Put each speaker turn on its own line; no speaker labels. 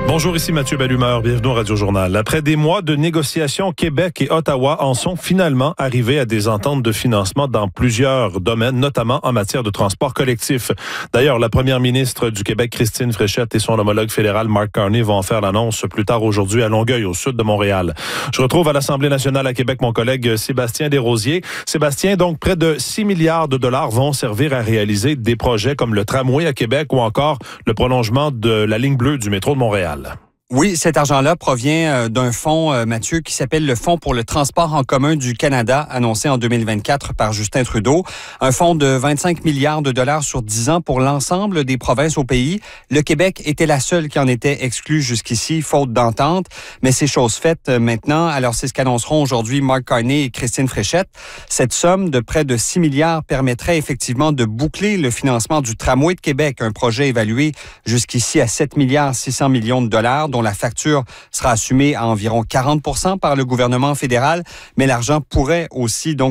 Bonjour, ici Mathieu Bellumeur. Bienvenue au Radio-Journal. Après des mois de négociations, Québec et Ottawa en sont finalement arrivés à des ententes de financement dans plusieurs domaines, notamment en matière de transport collectif. D'ailleurs, la première ministre du Québec, Christine Fréchette, et son homologue fédéral, Mark Carney, vont en faire l'annonce plus tard aujourd'hui à Longueuil, au sud de Montréal. Je retrouve à l'Assemblée nationale à Québec mon collègue Sébastien Desrosiers. Sébastien, donc près de 6 milliards de dollars vont servir à réaliser des projets comme le tramway à Québec ou encore le prolongement de la ligne bleue du métro de Montréal.
Oui, cet argent-là provient d'un fonds, Mathieu, qui s'appelle le Fonds pour le transport en commun du Canada, annoncé en 2024 par Justin Trudeau. Un fonds de 25 milliards de dollars sur 10 ans pour l'ensemble des provinces au pays. Le Québec était la seule qui en était exclue jusqu'ici, faute d'entente. Mais c'est chose faite maintenant. Alors, c'est ce qu'annonceront aujourd'hui Mark Carney et Christine Fréchette. Cette somme de près de 6 milliards permettrait effectivement de boucler le financement du tramway de Québec, un projet évalué jusqu'ici à 7 milliards 600 millions de dollars, dont la facture sera assumée à environ 40% par le gouvernement fédéral, mais l'argent pourrait aussi donc